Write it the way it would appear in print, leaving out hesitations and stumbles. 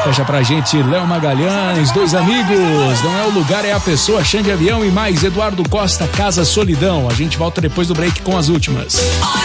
Fecha pra gente Léo Magalhães, Dois Amigos, Não é o Lugar, é a Pessoa, Xande Avião e mais Eduardo Costa, Casa Solidão. A gente volta depois do break com as últimas.